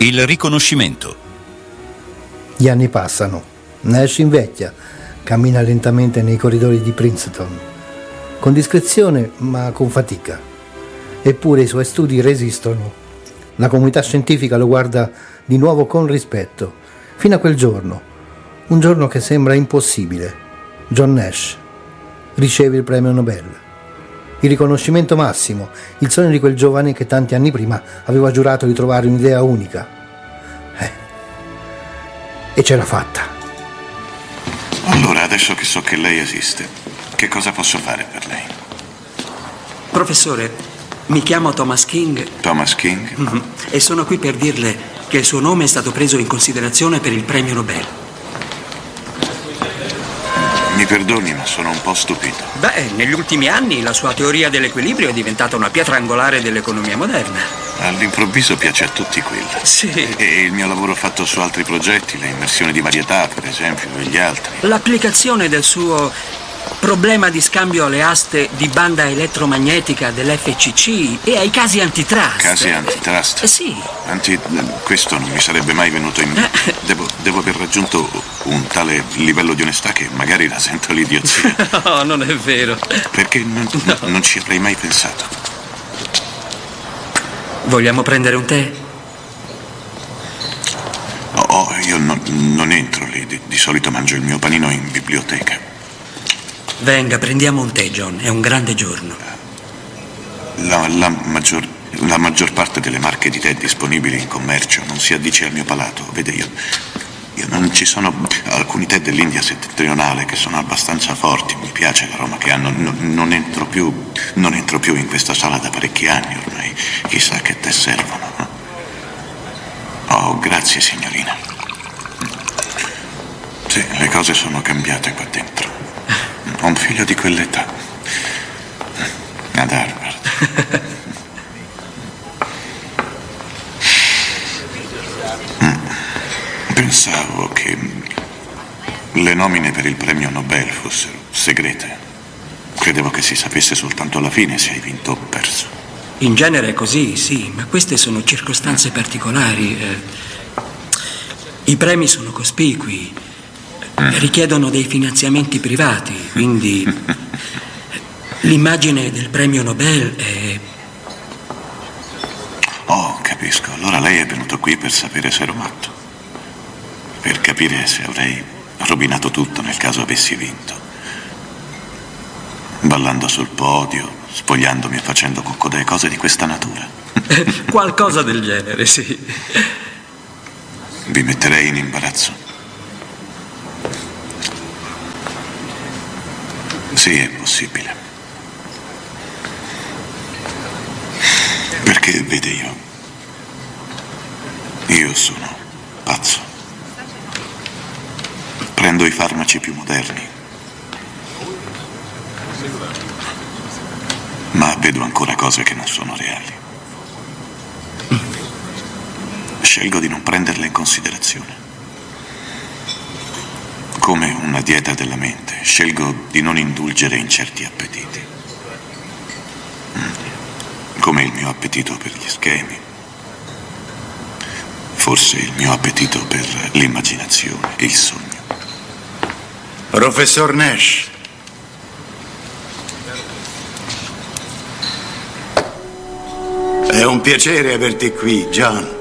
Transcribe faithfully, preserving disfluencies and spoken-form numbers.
Il riconoscimento. Gli anni passano. Nash invecchia, cammina lentamente nei corridoi di Princeton, con discrezione ma con fatica. Eppure i suoi studi resistono. La comunità scientifica lo guarda di nuovo con rispetto, fino a quel giorno, un giorno che sembra impossibile. John Nash riceve il premio Nobel. Il riconoscimento massimo, il sogno di quel giovane che tanti anni prima aveva giurato di trovare un'idea unica. Eh. E ce l'ha fatta. Allora, adesso che so che lei esiste, che cosa posso fare per lei? Professore, mi chiamo Thomas King. Thomas King? Mm-hmm. E sono qui per dirle che il suo nome è stato preso in considerazione per il premio Nobel. Mi perdoni, ma sono un po' stupito. Beh, negli ultimi anni la sua teoria dell'equilibrio è diventata una pietra angolare dell'economia moderna. All'improvviso piace a tutti quella. Sì. E il mio lavoro fatto su altri progetti, le immersioni di varietà, per esempio, e gli altri. L'applicazione del suo problema di scambio alle aste di banda elettromagnetica dell'F C C e ai casi antitrust. Casi antitrust? Eh, sì. Anti... Questo non mi sarebbe mai venuto in mente. Devo, devo aver raggiunto un tale livello di onestà che magari la sento l'idiozia. No, non è vero. Perché non, no. non ci avrei mai pensato. Vogliamo prendere un tè? Oh, oh io non, non entro lì. Di, di solito mangio il mio panino in biblioteca. Venga, prendiamo un tè, John. È un grande giorno. La, la, maggior, la maggior parte delle marche di tè disponibili in commercio non si addice al mio palato. Vede, io, io non ci sono alcuni tè dell'India settentrionale che sono abbastanza forti. Mi piace l'aroma che hanno. Non, non entro più, non entro più in questa sala da parecchi anni ormai. Chissà che tè servono. No? Oh, grazie, signorina. Sì, le cose sono cambiate qua dentro. Ho un figlio di quell'età, ad Harvard. Pensavo che le nomine per il premio Nobel fossero segrete. Credevo che si sapesse soltanto alla fine se hai vinto o perso. In genere è così, sì, ma queste sono circostanze particolari. I premi sono cospicui. Richiedono dei finanziamenti privati, quindi l'immagine del premio Nobel è... Oh, capisco. Allora lei è venuto qui per sapere se ero matto. Per capire se avrei rovinato tutto nel caso avessi vinto. Ballando sul podio, spogliandomi e facendo coccodè, cose di questa natura. Qualcosa del genere, sì. Vi metterei in imbarazzo. Sì, è possibile. Perché, vede, io... Io sono pazzo. Prendo i farmaci più moderni. Ma vedo ancora cose che non sono reali. Scelgo di non prenderle in considerazione. Come una dieta della mente, scelgo di non indulgere in certi appetiti. Come il mio appetito per gli schemi. Forse il mio appetito per l'immaginazione e il sogno. Professor Nash. È un piacere averti qui, John.